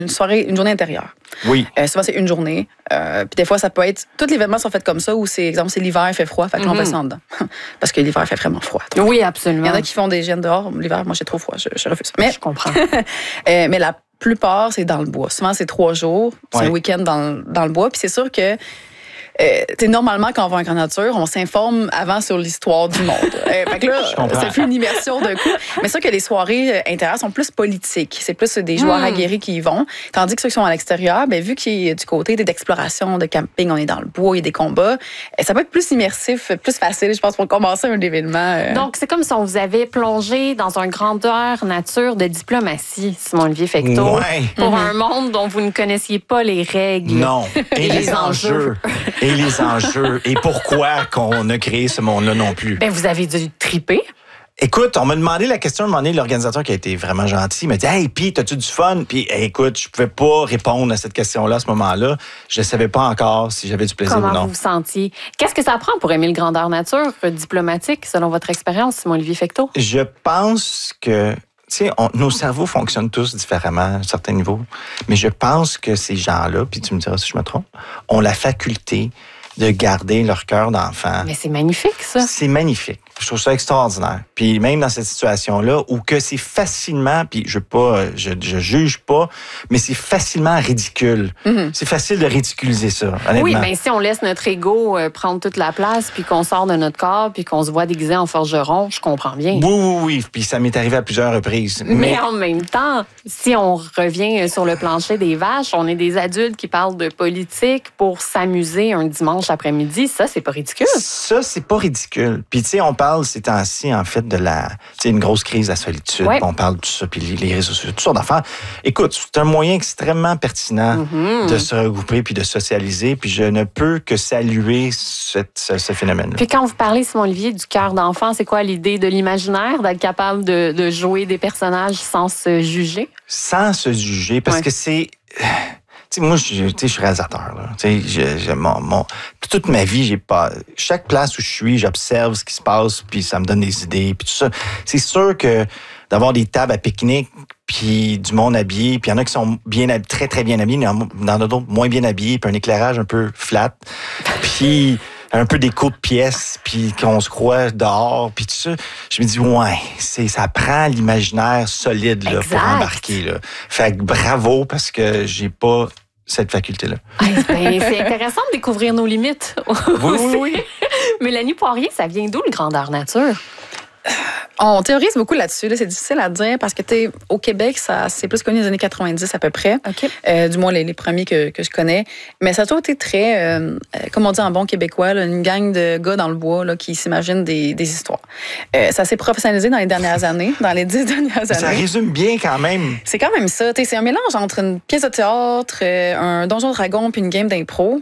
une soirée, une journée intérieure. Oui. Souvent, c'est une journée. Puis des fois, ça peut être... Tous les événements sont faits comme ça, où c'est, exemple, c'est l'hiver, il fait froid, fait que là, on fait ça en dedans. Parce que l'hiver, il fait vraiment froid. Oui, absolument. Il y en a qui font des gènes dehors. L'hiver, moi, j'ai trop froid, je refuse. Mais, je comprends. mais la plupart, c'est dans le bois. Souvent, c'est 3 jours. C'est un week-end dans le bois. Puis c'est sûr que normalement, quand on va en grande nature, on s'informe avant sur l'histoire du monde. Fait que là, ça fait une immersion d'un coup. Mais c'est sûr que les soirées intérieures sont plus politiques. C'est plus des joueurs aguerris qui y vont. Tandis que ceux qui sont à l'extérieur, vu qu'il y a du côté d'exploration, de camping, on est dans le bois, il y a des combats, ça peut être plus immersif, plus facile, je pense, pour commencer un événement. Donc, c'est comme si on vous avait plongé dans un grandeur nature de diplomatie, Simon-Olivier Fecteau, pour un monde dont vous ne connaissiez pas les règles. Non. Et les enjeux. Et les enjeux. Et pourquoi qu'on a créé ce monde-là non plus. Vous avez dû triper. Écoute, on m'a demandé la question à un moment donné, l'organisateur qui a été vraiment gentil m'a dit « Hey, puis, t'as-tu du fun? » Puis, écoute, je pouvais pas répondre à cette question-là à ce moment-là. Je savais pas encore si j'avais du plaisir ou non. Comment vous vous sentiez? Qu'est-ce que ça prend pour aimer le grandeur nature diplomatique, selon votre expérience, Simon-Olivier Fecteau? Je pense que... Tu sais, nos cerveaux fonctionnent tous différemment à un certain niveau, mais je pense que ces gens-là, puis tu me diras si je me trompe, ont la faculté de garder leur cœur d'enfant. Mais c'est magnifique, ça. C'est magnifique. Je trouve ça extraordinaire. Puis même dans cette situation-là, où que c'est facilement, puis je juge pas, mais c'est facilement ridicule. C'est facile de ridiculiser ça, honnêtement. Oui, mais si on laisse notre ego prendre toute la place, puis qu'on sort de notre corps, puis qu'on se voit déguisé en forgeron, je comprends bien. Oui. Puis ça m'est arrivé à plusieurs reprises. Mais en même temps, si on revient sur le plancher des vaches, on est des adultes qui parlent de politique pour s'amuser un dimanche après-midi. Ça, c'est pas ridicule. Ça, c'est pas ridicule. Puis tu sais, on parle ces temps-ci, en fait, de une grosse crise de la solitude. Ouais. On parle de tout ça, puis les réseaux sociaux, toutes sortes d'affaires. Écoute, c'est un moyen extrêmement pertinent de se regrouper puis de socialiser, puis je ne peux que saluer ce phénomène-là. Puis quand vous parlez, Simon-Olivier, du cœur d'enfant, c'est quoi l'idée de l'imaginaire, d'être capable de jouer des personnages sans se juger? Sans se juger, parce que c'est... Tu sais, moi, je suis réalisateur. Là. Tu sais, toute ma vie, chaque place où je suis, j'observe ce qui se passe, puis ça me donne des idées, puis tout ça. C'est sûr que d'avoir des tables à pique-nique, puis du monde habillé, puis il y en a qui sont très, très bien habillés, il y en a d'autres moins bien habillés, puis un éclairage un peu flat, puis un peu des coups de pièces, puis qu'on se croit dehors, puis tout ça. Je me dis, ça prend l'imaginaire solide là, pour embarquer. Là. Fait que bravo, parce que j'ai pas cette faculté-là. C'est intéressant de découvrir nos limites. Oui. Mélanie Poirier, ça vient d'où le grandeur nature? On théorise beaucoup là-dessus. Là. C'est difficile à dire parce que au Québec, c'est plus connu des années 90 à peu près. Okay. Du moins, les premiers que je connais. Mais ça a toujours été très, comme on dit en bon québécois, là, une gang de gars dans le bois là, qui s'imaginent des histoires. Ça s'est professionnalisé dans les dernières années, dans les 10 dernières années. Ça résume bien quand même. C'est quand même ça. C'est un mélange entre une pièce de théâtre, un donjon dragon puis une game d'impro.